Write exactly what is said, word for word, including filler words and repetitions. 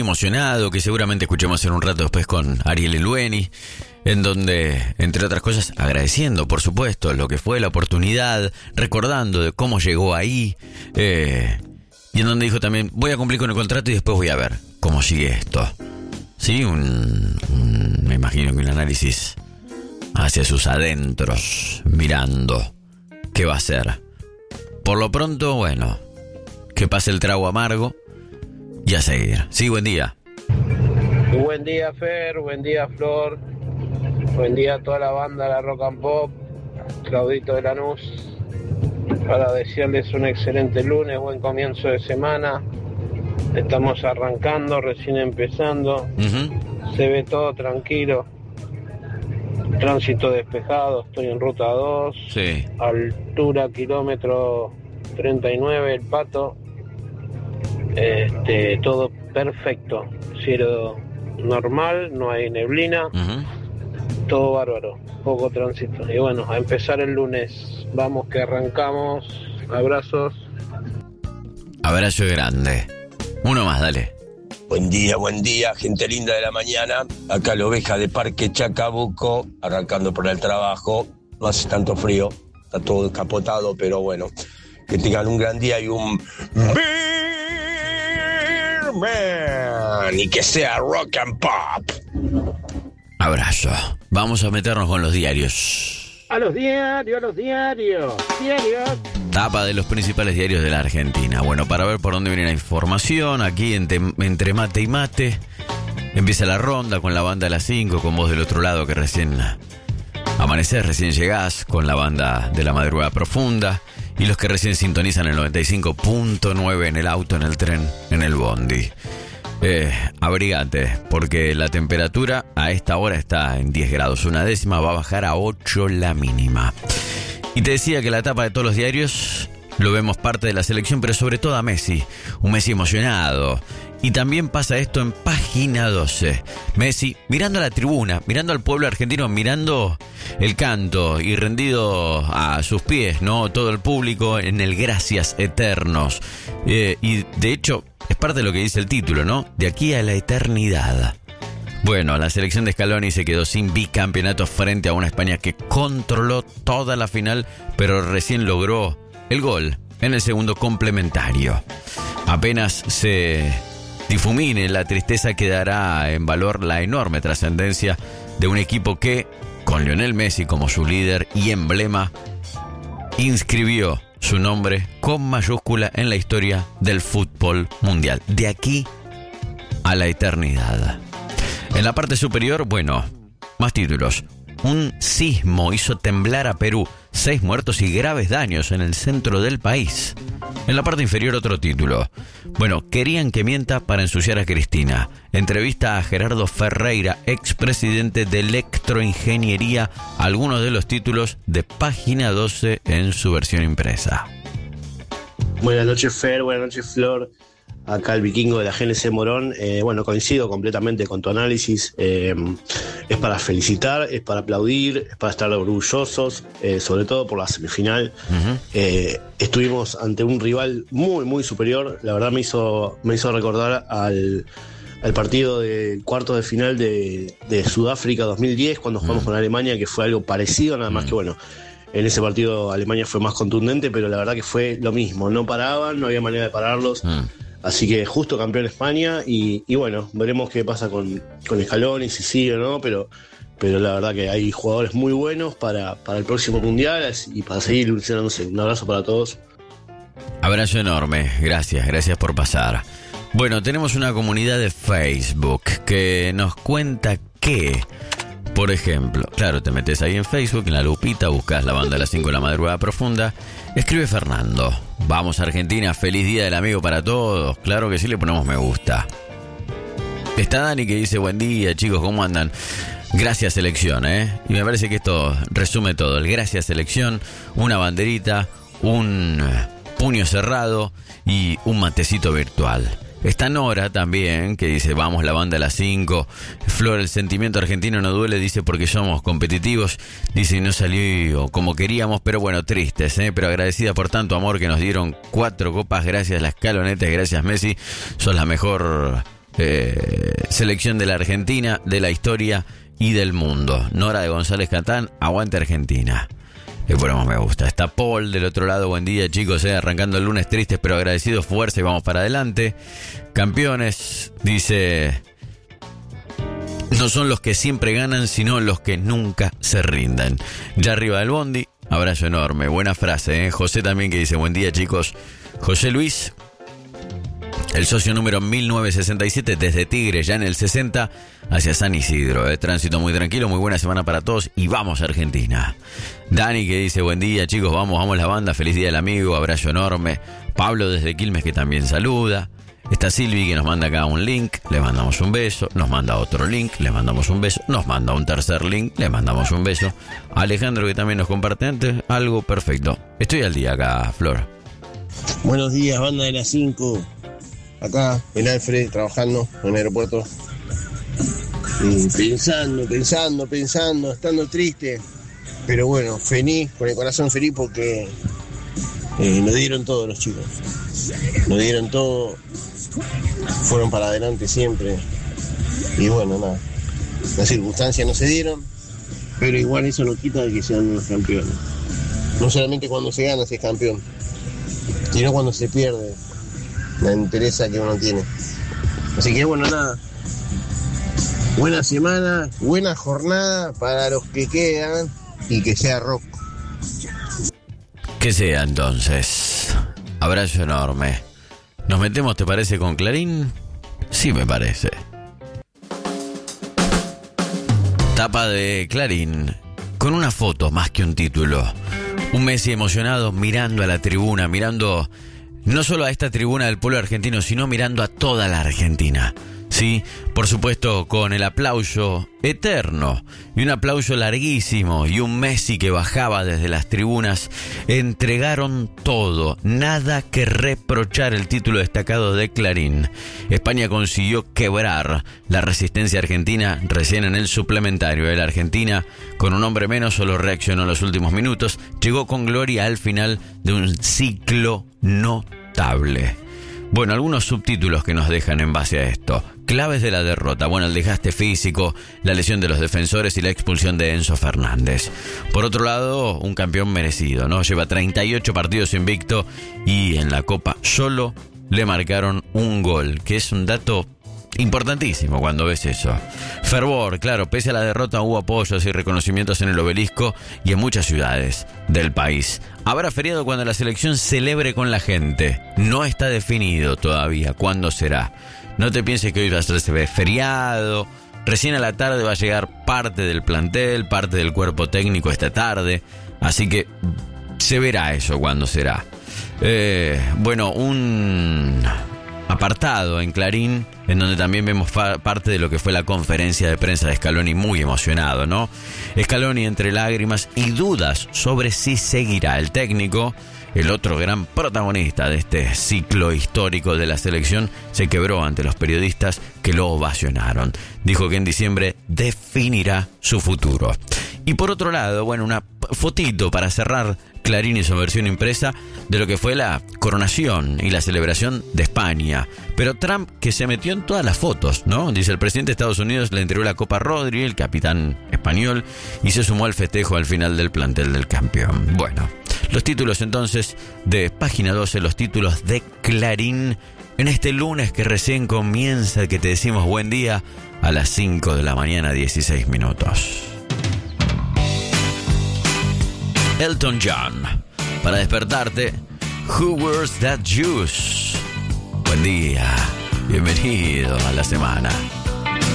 emocionado, que seguramente escuchemos en un rato después con Ariel Elueni, en donde, entre otras cosas, agradeciendo, por supuesto, lo que fue la oportunidad, recordando de cómo llegó ahí, eh, y en donde dijo también, voy a cumplir con el contrato y después voy a ver cómo sigue esto. Sí, un, un me imagino que un análisis hacia sus adentros, mirando qué va a hacer. Por lo pronto, bueno, que pase el trago amargo y a seguir. Sí, buen día. Buen día, Fer, buen día, Flor, buen día a toda la banda de la Rock and Pop, Claudito de Lanús, para desearles un excelente lunes, buen comienzo de semana. Estamos arrancando, recién empezando, uh-huh. Se ve todo tranquilo, tránsito despejado, estoy en ruta dos, sí. Altura kilómetro treinta y nueve, El Pato, este, todo perfecto, cielo normal, no hay neblina, uh-huh. Todo bárbaro, poco tránsito, y bueno, a empezar el lunes, vamos que arrancamos, abrazos. Abrazo grande, uno más, dale. Buen día, buen día, gente linda de la mañana. Acá la oveja de Parque Chacabuco, arrancando por el trabajo. No hace tanto frío, está todo descapotado, pero bueno. Que tengan un gran día y un Beer Man. Y que sea rock and pop. Abrazo. Vamos a meternos con los diarios. A los diarios, a los diarios, diarios. Tapa de los principales diarios de la Argentina. Bueno, para ver por dónde viene la información, aquí entre, entre mate y mate, empieza la ronda con la banda de las cinco, con vos del otro lado que recién amanecés, recién llegás, con la banda de la madrugada profunda, y los que recién sintonizan el noventa y cinco punto nueve en el auto, en el tren, en el bondi. Eh, abrigate, porque la temperatura a esta hora está en diez grados, una décima, va a bajar a ocho la mínima. Y te decía que la tapa de todos los diarios lo vemos parte de la selección, pero sobre todo a Messi, un Messi emocionado. Y también pasa esto en página doce. Messi mirando a la tribuna, mirando al pueblo argentino, mirando el canto y rendido a sus pies, ¿no? Todo el público en el gracias eternos. Eh, y de hecho, es parte de lo que dice el título, ¿no? De aquí a la eternidad. Bueno, la selección de Scaloni se quedó sin bicampeonato frente a una España que controló toda la final, pero recién logró el gol en el segundo complementario. Apenas se difumine la tristeza, quedará en valor la enorme trascendencia de un equipo que, con Lionel Messi como su líder y emblema, inscribió su nombre con mayúscula en la historia del fútbol mundial. De aquí a la eternidad. En la parte superior, bueno, más títulos. Un sismo hizo temblar a Perú. Seis muertos y graves daños en el centro del país. En la parte inferior, otro título. Bueno, querían que mienta para ensuciar a Cristina. Entrevista a Gerardo Ferreira, expresidente de Electroingeniería. Algunos de los títulos de página doce en su versión impresa. Buenas noches, Fer. Buenas noches, Flor. Acá el vikingo de la G N C Morón. Eh, bueno, coincido completamente con tu análisis. Eh, es para felicitar, es para aplaudir, es para estar orgullosos, eh, sobre todo por la semifinal. Uh-huh. Eh, estuvimos ante un rival muy, muy superior. La verdad me hizo, me hizo recordar al, al partido del cuarto de final de, de Sudáfrica dos mil diez, cuando jugamos uh-huh. con Alemania, que fue algo parecido, nada más uh-huh. que bueno. En ese partido Alemania fue más contundente, pero la verdad que fue lo mismo. No paraban, no había manera de pararlos. Uh-huh. Así que justo campeón España y, y bueno, veremos qué pasa con, con Scaloni, si sigue o no, pero, pero la verdad que hay jugadores muy buenos para, para el próximo Mundial y para seguir ilusionándose. Un abrazo para todos. Abrazo enorme, gracias, gracias por pasar. Bueno, tenemos una comunidad de Facebook que nos cuenta que, por ejemplo, claro, te metes ahí en Facebook, en la lupita, buscas la banda de las cinco de la madrugada profunda, escribe Fernando. Vamos Argentina, feliz día del amigo para todos. Claro que sí, le ponemos me gusta. Está Dani que dice buen día chicos, ¿cómo andan? Gracias selección, ¿eh? Y me parece que esto resume todo. El gracias selección, una banderita, un puño cerrado y un matecito virtual. Está Nora también, que dice, vamos la banda a las cinco. Flor, el sentimiento argentino no duele, dice, porque somos competitivos. Dice, y no salió como queríamos, pero bueno, tristes, ¿eh? Pero agradecida por tanto amor que nos dieron cuatro copas. Gracias las Scalonetes, gracias Messi. Sos la mejor eh, selección de la Argentina, de la historia y del mundo. Nora de González Catán, aguante Argentina. Y por eso me gusta. Está Paul del otro lado. Buen día, chicos. Eh, arrancando el lunes tristes pero agradecidos. Fuerza y vamos para adelante. Campeones, dice... No son los que siempre ganan, sino los que nunca se rinden. Ya arriba del bondi, abrazo enorme. Buena frase, ¿eh? José también que dice, buen día, chicos. José Luis, el socio número mil novecientos sesenta y siete, desde Tigre, ya en el sesenta, hacia San Isidro. ¿eh? Tránsito muy tranquilo, muy buena semana para todos y vamos a Argentina. Dani que dice, buen día, chicos, vamos, vamos la banda. Feliz día del amigo, abrazo enorme. Pablo desde Quilmes que también saluda. Está Silvi que nos manda acá un link, le mandamos un beso, nos manda otro link, le mandamos un beso, nos manda un tercer link, le mandamos un beso. Alejandro que también nos comparte antes, algo perfecto. Estoy al día acá, Flor. Buenos días, banda de las cinco. Acá, en Alfred, trabajando en el aeropuerto. Y pensando, pensando, pensando, estando triste. Pero bueno, feliz, con el corazón feliz porque eh, nos dieron todo los chicos. Nos dieron todo. Fueron para adelante siempre. Y bueno, nada. Las circunstancias no se dieron, pero igual eso no quita de que sean los campeones. No solamente cuando se gana se es campeón, sino cuando se pierde la entereza que uno tiene. Así que bueno, nada. Buena semana, buena jornada para los que quedan y que sea rock. Que sea entonces. Abrazo enorme. ¿Nos metemos, te parece, con Clarín? Sí, me parece. Tapa de Clarín, con una foto más que un título. Un Messi emocionado mirando a la tribuna, mirando no solo a esta tribuna del pueblo argentino, sino mirando a toda la Argentina. Sí, por supuesto, con el aplauso eterno y un aplauso larguísimo y un Messi que bajaba desde las tribunas. Entregaron todo, nada que reprochar. El título destacado de Clarín. España consiguió quebrar la resistencia argentina recién en el suplementario. La Argentina, con un hombre menos, solo reaccionó en los últimos minutos. Llegó con gloria al final de un ciclo notable. Bueno, algunos subtítulos que nos dejan en base a esto. Claves de la derrota. Bueno, el desgaste físico, la lesión de los defensores y la expulsión de Enzo Fernández. Por otro lado, un campeón merecido, ¿no? Lleva treinta y ocho partidos invicto y en la Copa solo le marcaron un gol, que es un dato importantísimo cuando ves eso. Fervor, claro, pese a la derrota hubo apoyos y reconocimientos en el Obelisco y en muchas ciudades del país. Habrá feriado cuando la selección celebre con la gente. No está definido todavía cuándo será. No te pienses que hoy va a ser feriado. Recién a la tarde va a llegar parte del plantel, parte del cuerpo técnico esta tarde. Así que se verá eso cuándo será. Eh, bueno, un apartado en Clarín, en donde también vemos fa- parte de lo que fue la conferencia de prensa de Scaloni, muy emocionado, ¿no? Scaloni entre lágrimas y dudas sobre si seguirá. El técnico, el otro gran protagonista de este ciclo histórico de la selección, se quebró ante los periodistas que lo ovacionaron. Dijo que en diciembre definirá su futuro. Y por otro lado, bueno, una fotito para cerrar Clarín y su versión impresa de lo que fue la coronación y la celebración de España. Pero Trump, que se metió en todas las fotos, ¿no? Dice, el presidente de Estados Unidos le entregó la Copa a Rodri, el capitán español, y se sumó al festejo al final del plantel del campeón. Bueno, los títulos entonces de Página doce, los títulos de Clarín, en este lunes que recién comienza, que te decimos buen día, a las cinco de la mañana, dieciséis minutos. Elton John, para despertarte, Who Wears That Juice. Buen día, bienvenido a la semana.